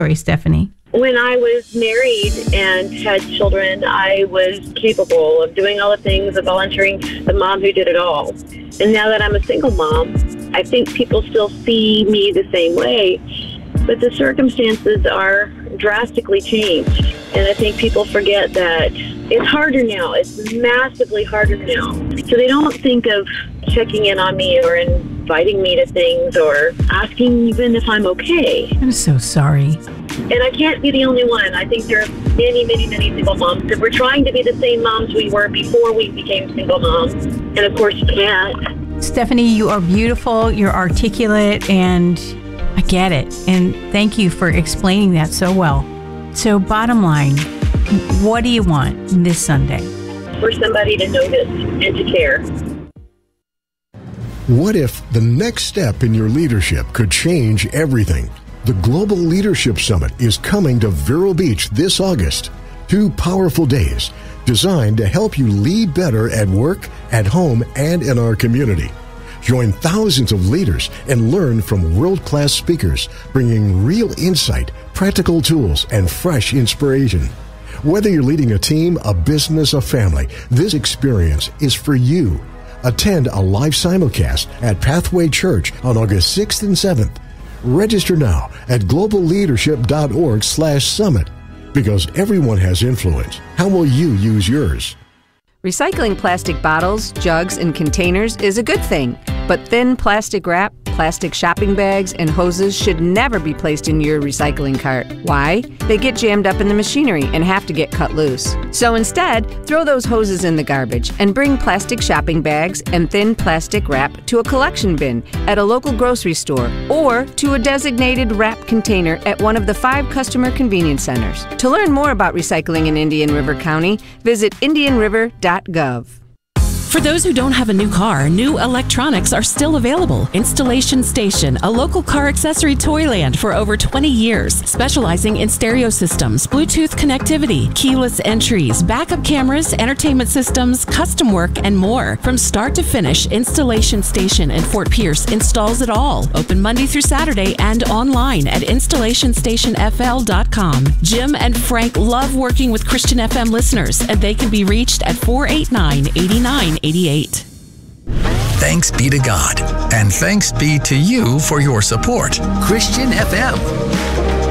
Sorry, Stephanie. When I was married and had children, I was capable of doing all the things, of volunteering, the mom who did it all. And now that I'm a single mom, I think people still see me the same way, but the circumstances are drastically changed. And I think people forget that it's harder now. It's massively harder now. So they don't think of checking in on me or inviting me to things or asking even if I'm okay. I'm so sorry. And I can't be the only one. I think there are many, many, many single moms that we're trying to be the same moms we were before we became single moms. And of course you can't. Stephanie, you are beautiful, you're articulate, and I get it. And thank you for explaining that so well. So bottom line, what do you want this Sunday? For somebody to notice and to care. What if the next step in your leadership could change everything? The Global Leadership Summit is coming to Vero Beach this August. 2 powerful days designed to help you lead better at work, at home, and in our community. Join thousands of leaders and learn from world-class speakers, bringing real insight, practical tools, and fresh inspiration. Whether you're leading a team, a business, a family, this experience is for you. Attend a live simulcast at Pathway Church on August 6th and 7th. Register now at globalleadership.org/summit. Because everyone has influence. How will you use yours? Recycling plastic bottles, jugs, and containers is a good thing, but thin plastic wrap, plastic shopping bags, and hoses should never be placed in your recycling cart. Why? They get jammed up in the machinery and have to get cut loose. So instead, throw those hoses in the garbage and bring plastic shopping bags and thin plastic wrap to a collection bin at a local grocery store or to a designated wrap container at one of the 5 customer convenience centers. To learn more about recycling in Indian River County, visit indianriver.gov. For those who don't have a new car, new electronics are still available. Installation Station, a local car accessory toyland for over 20 years, specializing in stereo systems, Bluetooth connectivity, keyless entries, backup cameras, entertainment systems, custom work, and more. From start to finish, Installation Station in Fort Pierce installs it all. Open Monday through Saturday and online at installationstationfl.com. Jim and Frank love working with Christian FM listeners, and they can be reached at 489-8988. Thanks be to God, and thanks be to you for your support. Christian FM.